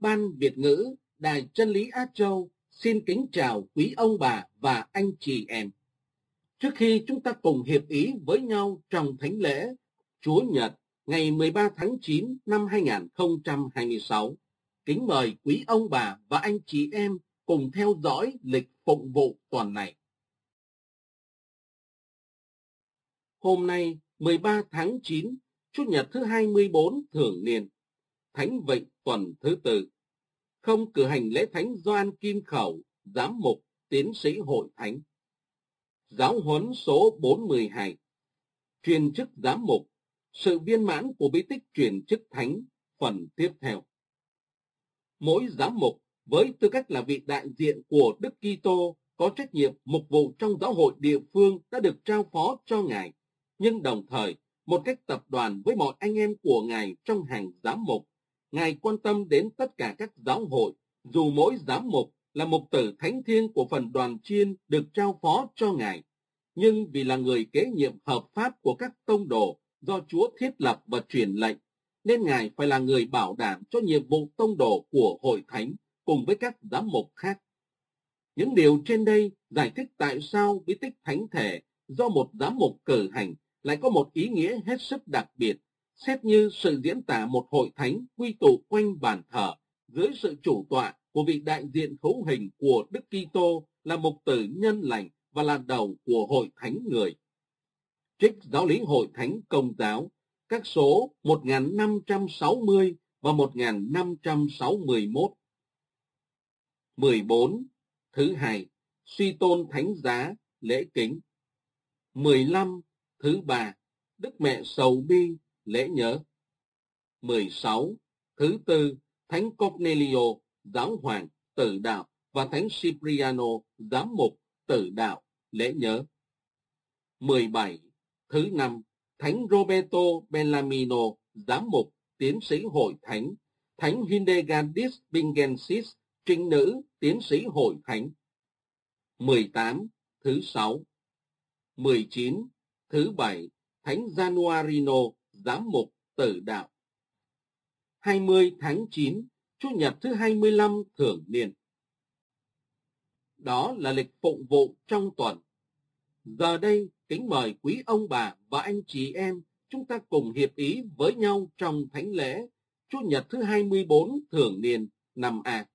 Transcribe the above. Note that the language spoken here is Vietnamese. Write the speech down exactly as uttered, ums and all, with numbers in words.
Ban Việt ngữ Đài Chân lý Á Châu xin kính chào quý ông bà và anh chị em. Trước khi chúng ta cùng hiệp ý với nhau trong thánh lễ Chúa Nhật ngày mười ba tháng chín năm hai nghìn không trăm hai mươi sáu, kính mời quý ông bà và anh chị em cùng theo dõi lịch phụng vụ tuần này. Hôm nay mười ba tháng chín, Chủ nhật thứ hai mươi bốn thường niên, Thánh Vịnh tuần thứ tư. Không cử hành lễ thánh Gioan Kim Khẩu, giám mục, tiến sĩ hội thánh. Giáo huấn số bốn mươi hai. Truyền chức giám mục, sự viên mãn của bí tích truyền chức thánh, phần tiếp theo. Mỗi giám mục với tư cách là vị đại diện của Đức Kitô có trách nhiệm mục vụ trong giáo hội địa phương đã được trao phó cho Ngài, nhưng đồng thời một cách tập đoàn với mọi anh em của Ngài trong hàng giám mục. Ngài quan tâm đến tất cả các giáo hội, dù mỗi giám mục là mục tử thánh thiêng của phần đoàn chiên được trao phó cho Ngài. Nhưng vì là người kế nhiệm hợp pháp của các tông đồ do Chúa thiết lập và truyền lệnh, nên Ngài phải là người bảo đảm cho nhiệm vụ tông đồ của hội thánh cùng với các giám mục khác. Những điều trên đây giải thích tại sao bí tích thánh thể do một giám mục cử hành lại có một ý nghĩa hết sức đặc biệt, xét như sự diễn tả một hội thánh quy tụ quanh bàn thờ dưới sự chủ tọa của vị đại diện hữu hình của Đức Kitô là mục tử nhân lành và là đầu của hội thánh người. Trích Giáo lý Hội Thánh Công giáo, các số một nghìn năm trăm sáu mươi và một nghìn năm trăm sáu mươi mốt. mười bốn. Thứ hai, suy tôn thánh giá, lễ kính. mười lăm. Thứ ba, Đức Mẹ Sầu Bi, lễ nhớ. mười sáu. Thứ tư, Thánh Cornelio, giáo hoàng, tử đạo và Thánh Cipriano, giám mục, tử đạo, lễ nhớ. mười bảy. Thứ năm, Thánh Roberto Bellarmino, giám mục, tiến sĩ hội thánh, Thánh Hildegardis Bingensis, trinh nữ, tiến sĩ hội thánh. mười tám. Thứ sáu. mười chín. Thứ bảy, Thánh Januarino, giám mục, tử đạo. hai mươi tháng chín, Chủ nhật thứ hai mươi lăm thường niên. Đó là lịch phụng vụ trong tuần. Giờ đây, kính mời quý ông bà và anh chị em chúng ta cùng hiệp ý với nhau trong thánh lễ Chủ nhật thứ hai mươi bốn thường niên năm A.